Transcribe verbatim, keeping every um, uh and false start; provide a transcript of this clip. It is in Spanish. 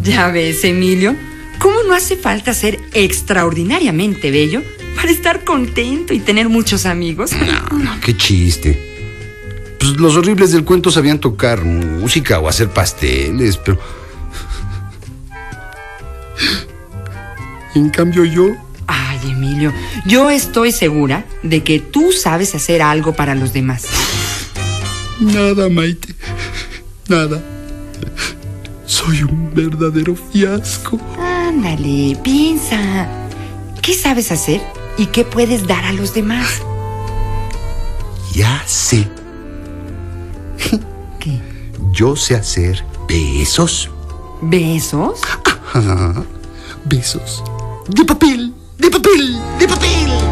Ya ves, Emilio, ¿cómo no hace falta ser extraordinariamente bello para estar contento y tener muchos amigos? No, no, qué chiste. Pues los horribles del cuento sabían tocar música o hacer pasteles, pero... En cambio yo... Ay, Emilio, yo estoy segura de que tú sabes hacer algo para los demás. Nada, Maite. Nada. Soy un verdadero fiasco. Ándale, piensa. ¿Qué sabes hacer y qué puedes dar a los demás? Ya sé. ¿Qué? Yo sé hacer besos. ¿Besos? Ajá. Besos. De papel, de papel, de papel.